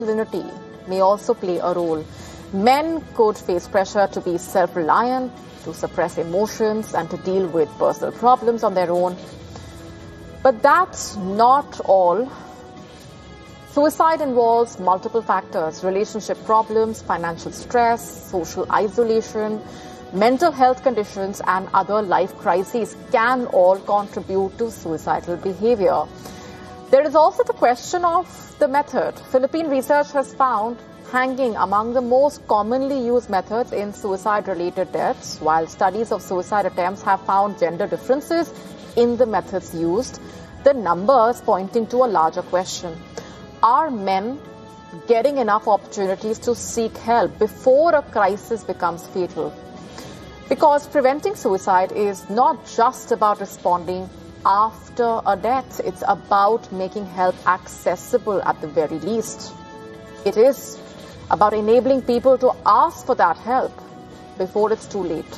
masculinity may also play a role. Men could face pressure to be self-reliant, to suppress emotions and to deal with personal problems on their own. But that's not all. Suicide involves multiple factors: relationship problems, financial stress, social isolation, mental health conditions and other life crises can all contribute to suicidal behavior. There is also the question of the method. Philippine research has found hanging among the most commonly used methods in suicide-related deaths, while studies of suicide attempts have found gender differences in the methods used, the numbers pointing to a larger question. Are men getting enough opportunities to seek help before a crisis becomes fatal? Because preventing suicide is not just about responding after a death, it's about making help accessible at the very least. It is about enabling people to ask for that help before it's too late.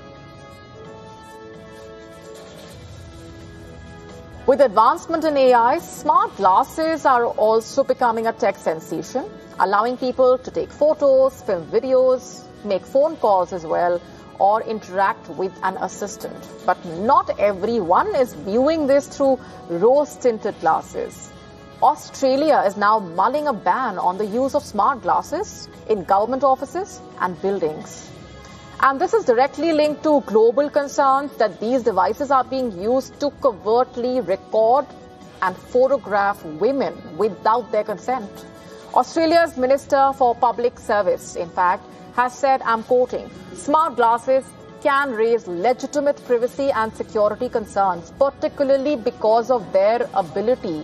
With advancement in AI, smart glasses are also becoming a tech sensation, allowing people to take photos, film videos, make phone calls as well, or interact with an assistant. But not everyone is viewing this through rose-tinted glasses. Australia is now mulling a ban on the use of smart glasses in government offices and buildings. And this is directly linked to global concerns that these devices are being used to covertly record and photograph women without their consent. Australia's Minister for Public Service, in fact, has said, I'm quoting, "Smart glasses can raise legitimate privacy and security concerns, particularly because of their ability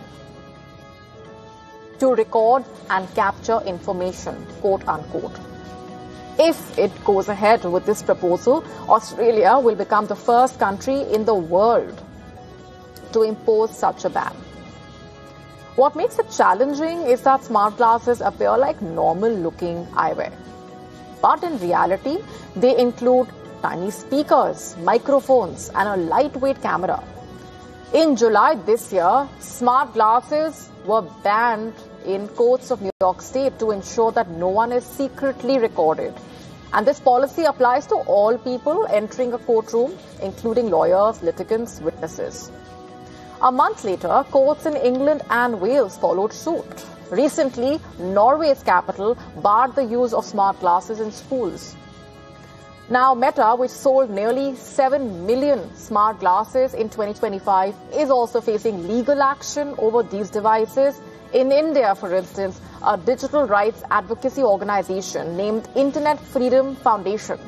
to record and capture information," quote unquote. If it goes ahead with this proposal, Australia will become the first country in the world to impose such a ban. What makes it challenging is that smart glasses appear like normal-looking eyewear. But in reality, they include tiny speakers, microphones, and a lightweight camera. In July this year, smart glasses were banned in courts of New York State to ensure that no one is secretly recorded. And this policy applies to all people entering a courtroom, including lawyers, litigants, witnesses. A month later, courts in England and Wales followed suit. Recently, Norway's capital barred the use of smart glasses in schools. Now, Meta, which sold nearly 7 million smart glasses in 2025, is also facing legal action over these devices. In India, for instance, a digital rights advocacy organization named Internet Freedom Foundation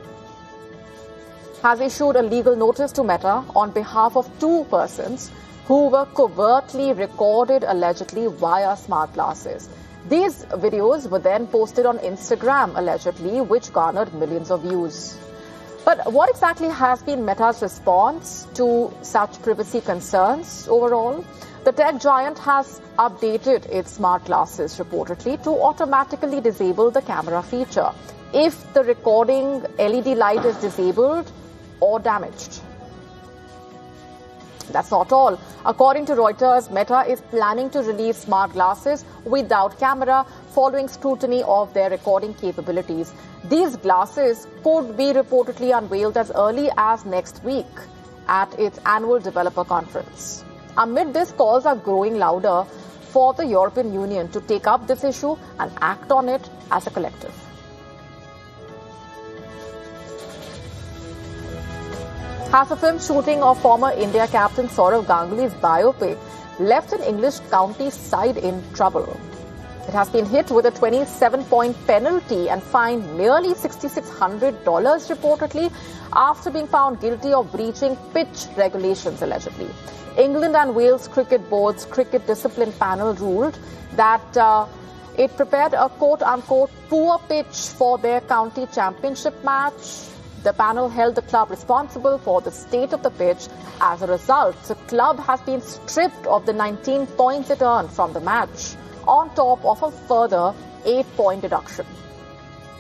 has issued a legal notice to Meta on behalf of two persons who were covertly recorded allegedly via smart glasses. These videos were then posted on Instagram allegedly, which garnered millions of views. But what exactly has been Meta's response to such privacy concerns overall? The tech giant has updated its smart glasses reportedly to automatically disable the camera feature if the recording LED light is disabled or damaged. That's not all. According to Reuters, Meta is planning to release smart glasses without camera following scrutiny of their recording capabilities. These glasses could be reportedly unveiled as early as next week at its annual developer conference. Amid this, calls are growing louder for the European Union to take up this issue and act on it as a collective. Has the film shooting of former India captain Sourav Ganguly's biopic left an English county side in trouble? It has been hit with a 27-point penalty and fined nearly $6,600 reportedly after being found guilty of breaching pitch regulations allegedly. England and Wales Cricket Board's cricket discipline panel ruled that it prepared a quote-unquote poor pitch for their county championship match. The panel held the club responsible for the state of the pitch. As a result, the club has been stripped of the 19 points it earned from the match, on top of a further 8-point deduction.